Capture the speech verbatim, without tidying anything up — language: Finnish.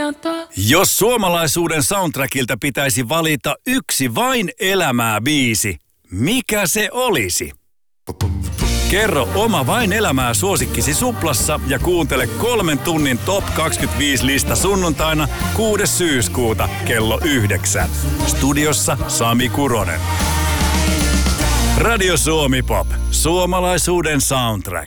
Mainiota. Jos suomalaisuuden soundtrackilta pitäisi valita yksi vain elämää biisi, mikä se olisi? Kerro oma vain elämää suosikkisi Suplassa ja kuuntele kolmen tunnin Top kaksikymmentäviisi lista sunnuntaina kuudes syyskuuta kello yhdeksän. Studiossa Sami Kuronen. Radio Suomi Pop. Suomalaisuuden soundtrack.